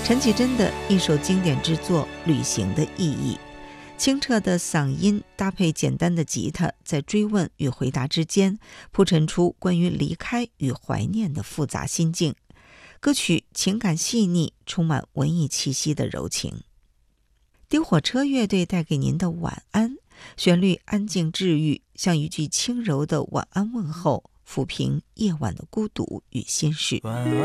陈绮贞的一首经典之作《旅行的意义》，清澈的嗓音搭配简单的吉他，在追问与回答之间铺陈出关于离开与怀念的复杂心境。歌曲情感细腻，充满文艺气息的柔情。丢火车乐队带给您的晚安，旋律安静治愈，像一句轻柔的晚安问候，抚平夜晚的孤独与心事。